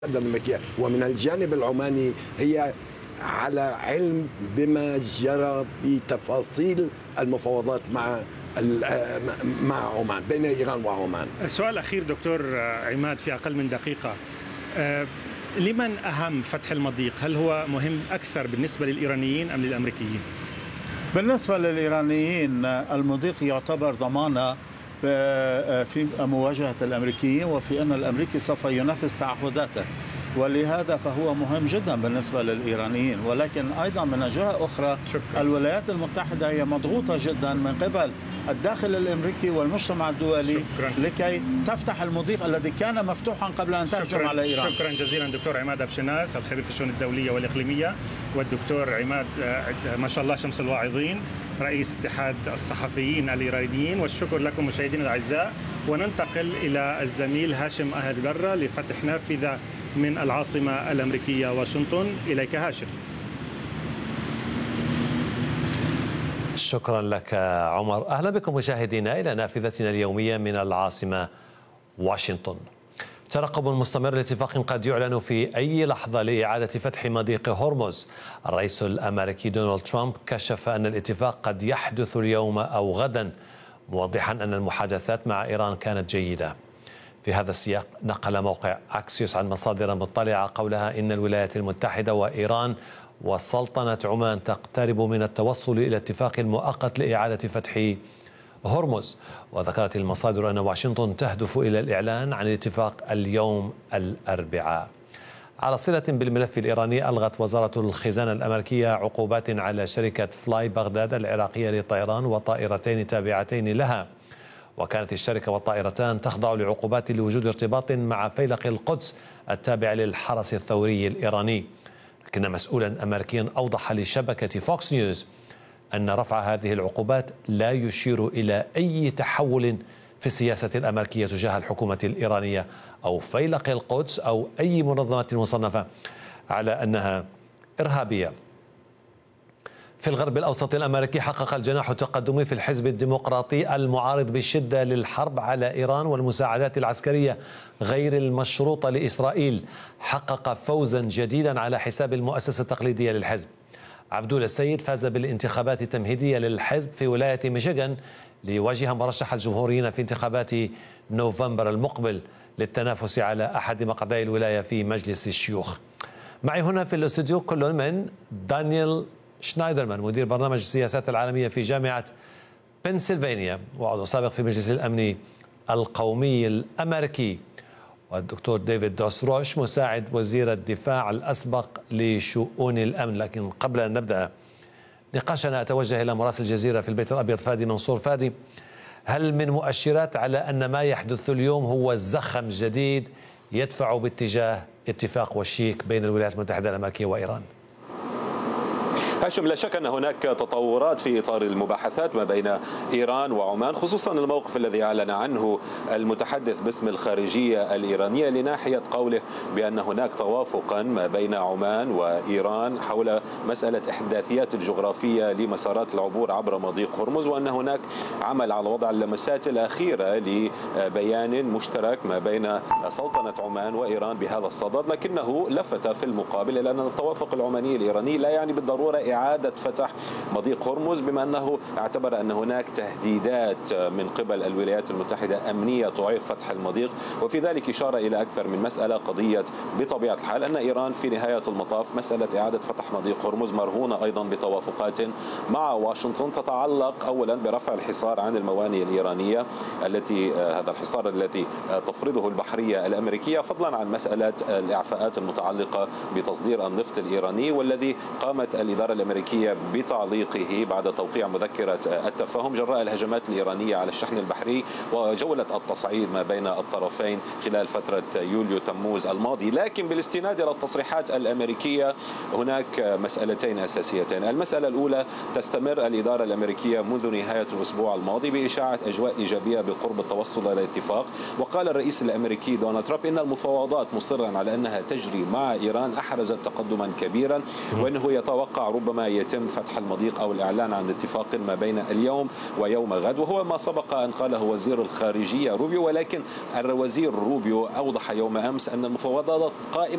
الأمريكية ومن الجانب العماني هي على علم بما جرى بتفاصيل المفاوضات مع عمان، بين إيران وعمان. السؤال الأخير دكتور عماد في أقل من دقيقة، لمن أهم فتح المضيق؟ هل هو مهم أكثر بالنسبة للإيرانيين أم للأمريكيين؟ بالنسبة للإيرانيين المضيق يعتبر ضمانة في مواجهة الأمريكيين، وفي أن الأمريكي سوف ينفذ تعهداته، ولهذا فهو مهم جدا بالنسبة للإيرانيين. ولكن أيضا من جهة أخرى الولايات المتحدة هي مضغوطة جدا من قبل الداخل الأمريكي والمجتمع الدولي لكي تفتح المضيق الذي كان مفتوحا قبل أن تهجم على إيران. شكرا جزيلا دكتور عماد أبشناس، الخبير في الشؤون الدولية والإقليمية، والدكتور عماد ما شاء الله شمس الواعظين رئيس اتحاد الصحفيين الإيرانيين. والشكر لكم مشاهدينا الأعزاء، وننتقل إلى الزميل هاشم أهل برة لفتح نافذة من العاصمة الأمريكية واشنطن. إليك هاشم. شكرا لك عمر. أهلا بكم مشاهدينا إلى نافذتنا اليومية من العاصمة واشنطن. ترقب مستمر لاتفاق قد يعلن في أي لحظة لإعادة فتح مضيق هرمز. الرئيس الأمريكي دونالد ترامب كشف أن الاتفاق قد يحدث اليوم أو غدا، موضحا أن المحادثات مع إيران كانت جيدة. في هذا السياق نقل موقع أكسيوس عن مصادر مطلعة قولها إن الولايات المتحدة وإيران وسلطنة عمان تقترب من التوصل إلى اتفاق مؤقت لإعادة فتح هرمز. وذكرت المصادر أن واشنطن تهدف إلى الإعلان عن الاتفاق اليوم الأربعاء. على صلة بالملف الإيراني، ألغت وزارة الخزانة الأمريكية عقوبات على شركة فلاي بغداد العراقية للطيران وطائرتين تابعتين لها. وكانت الشركة والطائرتان تخضع لعقوبات لوجود ارتباط مع فيلق القدس التابع للحرس الثوري الإيراني. لكن مسؤولا أمريكيا أوضح لشبكة فوكس نيوز أن رفع هذه العقوبات لا يشير إلى أي تحول في السياسة الأمريكية تجاه الحكومة الإيرانية أو فيلق القدس أو أي منظمة مصنفة على أنها إرهابية. في الغرب الأوسط الأمريكي، حقق الجناح التقدمي في الحزب الديمقراطي المعارض بالشدة للحرب على إيران والمساعدات العسكرية غير المشروطة لإسرائيل حقق فوزا جديدا على حساب المؤسسة التقليدية للحزب. عبدول السيد فاز بالانتخابات التمهيدية للحزب في ولاية ميشيغان ليواجه مرشح الجمهوريين في انتخابات نوفمبر المقبل للتنافس على أحد مقعدي الولاية في مجلس الشيوخ. معي هنا في الاستوديو كل من دانيال شنايدرمان، مدير برنامج السياسات العالمية في جامعة بنسلفانيا وعضو سابق في مجلس الأمن القومي الأمريكي، والدكتور ديفيد دوسروش مساعد وزير الدفاع الأسبق لشؤون الأمن. لكن قبل أن نبدأ نقاشنا أتوجه إلى مراسل الجزيرة في البيت الأبيض فادي منصور. فادي، هل من مؤشرات على أن ما يحدث اليوم هو زخم جديد يدفع باتجاه اتفاق وشيك بين الولايات المتحدة الأمريكية وإيران؟ هاشم، لا شك أن هناك تطورات في إطار المباحثات ما بين إيران وعمان، خصوصا الموقف الذي أعلن عنه المتحدث باسم الخارجية الإيرانية لناحية قوله بأن هناك توافقا ما بين عمان وإيران حول مسألة إحداثيات الجغرافية لمسارات العبور عبر مضيق هرمز، وأن هناك عمل على وضع اللمسات الأخيرة لبيان مشترك ما بين سلطنة عمان وإيران بهذا الصدد. لكنه لفت في المقابل إلى أن التوافق العماني الإيراني لا يعني بالضرورة إعادة فتح مضيق هرمز، بما أنه اعتبر أن هناك تهديدات من قبل الولايات المتحدة أمنية تعيق فتح المضيق. وفي ذلك إشارة إلى أكثر من مسألة. قضية بطبيعة الحال أن إيران في نهاية المطاف مسألة إعادة فتح مضيق هرمز مرهونة أيضا بتوافقات مع واشنطن تتعلق أولا برفع الحصار عن الموانئ الإيرانية التي هذا الحصار الذي تفرضه البحرية الأمريكية، فضلا عن مسألة الإعفاءات المتعلقة بتصدير النفط الإيراني، والذي قامت الإدارة الأمريكية بتعليقه بعد توقيع مذكرة التفاهم جراء الهجمات الإيرانية على الشحن البحري وجولة التصعيد ما بين الطرفين خلال فترة يوليو تموز الماضي. لكن بالاستناد إلى التصريحات الأمريكية هناك مسألتين أساسيتين. المسألة الأولى، تستمر الإدارة الأمريكية منذ نهاية الأسبوع الماضي بإشاعة أجواء إيجابية بقرب التوصل إلى اتفاق. وقال الرئيس الأمريكي دونالد ترامب إن المفاوضات مصرا على أنها تجري مع إيران أحرزت تقدما كبيرا، وأنه يتوقع ربما يتم فتح المضيق أو الإعلان عن اتفاق ما بين اليوم ويوم غد، وهو ما سبق أن قاله وزير الخارجية روبيو. ولكن الوزير روبيو أوضح يوم أمس أن المفاوضات قائمة